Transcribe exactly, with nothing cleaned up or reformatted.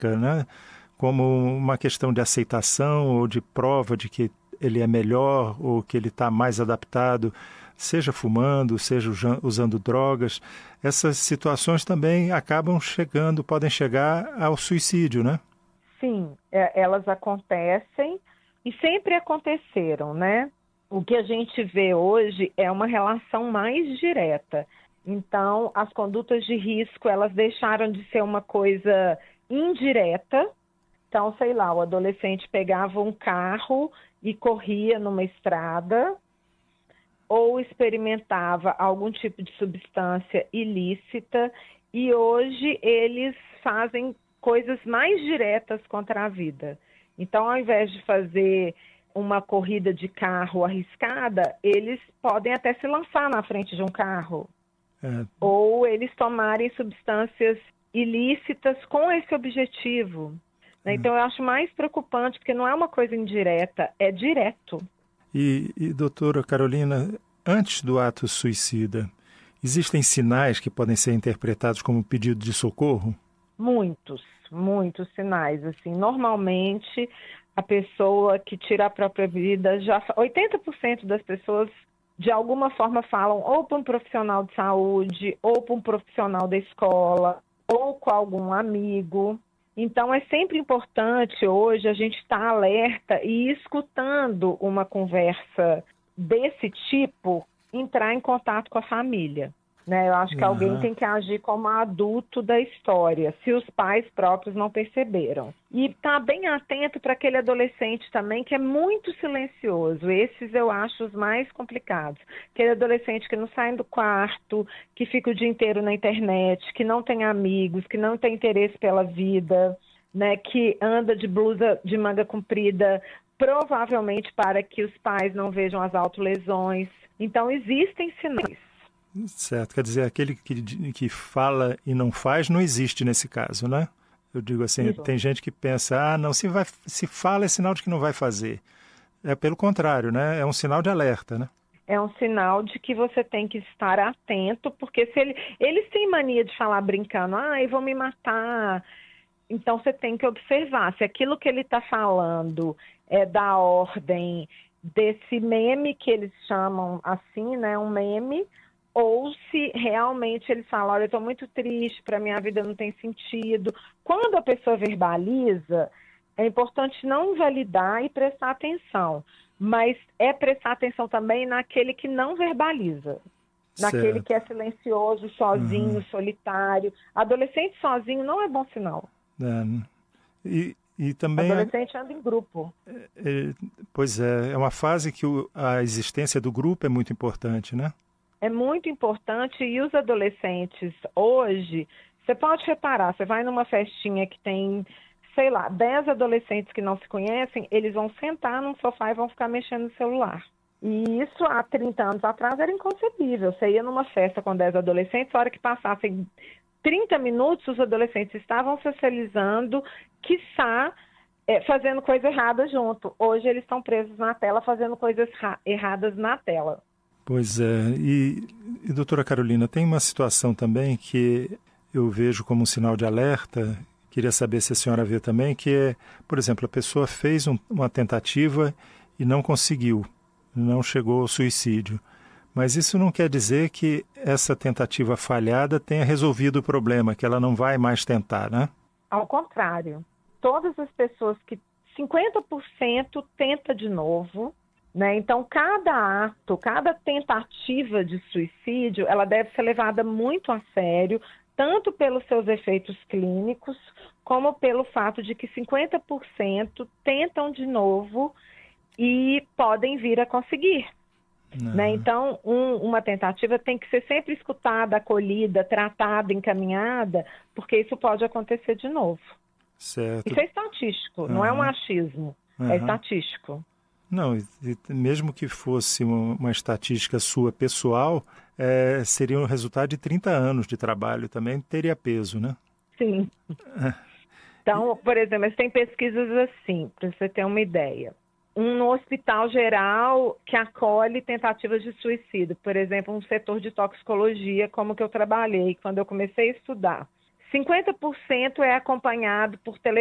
marca, né? Como uma questão de aceitação ou de prova de que ele é melhor ou que ele está mais adaptado, seja fumando, seja usando drogas. Essas situações também acabam chegando, podem chegar ao suicídio, né? Sim, é, elas acontecem e sempre aconteceram, né? O que a gente vê hoje é uma relação mais direta. Então, as condutas de risco, elas deixaram de ser uma coisa indireta. Então, sei lá, o adolescente pegava um carro e corria numa estrada ou experimentava algum tipo de substância ilícita e hoje eles fazem coisas mais diretas contra a vida. Então, ao invés de fazer uma corrida de carro arriscada, eles podem até se lançar na frente de um carro. É. Ou eles tomarem substâncias ilícitas com esse objetivo. Então, eu acho mais preocupante, porque não é uma coisa indireta, é direto. E, e, doutora Carolina, antes do ato suicida, existem sinais que podem ser interpretados como pedido de socorro? Muitos, muitos sinais. Assim, normalmente, a pessoa que tira a própria vida, já oitenta por cento das pessoas, de alguma forma, falam ou para um profissional de saúde, ou para um profissional da escola, ou com algum amigo. Então, é sempre importante hoje a gente estar alerta e escutando uma conversa desse tipo, entrar em contato com a família. Né? Eu acho que uhum. alguém tem que agir como adulto da história, se os pais próprios não perceberam. E estar bem atento para aquele adolescente também que é muito silencioso. Esses eu acho os mais complicados. Aquele adolescente que não sai do quarto, que fica o dia inteiro na internet, que não tem amigos, que não tem interesse pela vida, né? Que anda de blusa de manga comprida, provavelmente para que os pais não vejam as autolesões. Então, existem sinais. Certo, quer dizer, aquele que, que fala e não faz não existe nesse caso, né? Eu digo assim, Isso. Tem gente que pensa, ah, não, se, vai, se fala é sinal de que não vai fazer. É pelo contrário, né? É um sinal de alerta, né? É um sinal de que você tem que estar atento, porque se ele, eles têm mania de falar brincando, ah, eu vou me matar. Então, você tem que observar se aquilo que ele está falando é da ordem desse meme que eles chamam assim, né? Um meme, ou se realmente eles falam, olha, eu estou muito triste, para minha vida não tem sentido. Quando a pessoa verbaliza, é importante não invalidar e prestar atenção, mas é prestar atenção também naquele que não verbaliza, certo. Naquele que é silencioso, sozinho, uhum. solitário. Adolescente sozinho não é bom sinal. É. E, e também... Adolescente anda em grupo. É, é, pois é, é uma fase que o, a existência do grupo é muito importante, né? É muito importante, e os adolescentes hoje, você pode reparar, você vai numa festinha que tem, sei lá, dez adolescentes que não se conhecem, eles vão sentar num sofá e vão ficar mexendo no celular. E isso há trinta anos atrás era inconcebível. Você ia numa festa com dez adolescentes, a hora que passassem trinta minutos, os adolescentes estavam socializando, quiçá, é, fazendo coisa errada junto. Hoje eles estão presos na tela, fazendo coisas erradas na tela. Pois é, e, e doutora Carolina, tem uma situação também que eu vejo como um sinal de alerta, queria saber se a senhora vê também, que é, por exemplo, a pessoa fez um, uma tentativa e não conseguiu, não chegou ao suicídio. Mas isso não quer dizer que essa tentativa falhada tenha resolvido o problema, que ela não vai mais tentar, né? Ao contrário, todas as pessoas que cinquenta por cento tenta de novo, né? Então, cada ato, cada tentativa de suicídio, ela deve ser levada muito a sério, tanto pelos seus efeitos clínicos, como pelo fato de que cinquenta por cento tentam de novo e podem vir a conseguir. Né? Então, um, uma tentativa tem que ser sempre escutada, acolhida, tratada, encaminhada, porque isso pode acontecer de novo. Certo. Isso é estatístico, uhum. não é um achismo, uhum. é estatístico. Não, e, e mesmo que fosse uma, uma estatística sua pessoal, é, seria um resultado de trinta anos de trabalho, também teria peso, né? Sim. É. Então, por exemplo, tem pesquisas assim, para você ter uma ideia. Um hospital geral que acolhe tentativas de suicídio, por exemplo, um setor de toxicologia, como que eu trabalhei quando eu comecei a estudar. cinquenta por cento é acompanhado por telefone.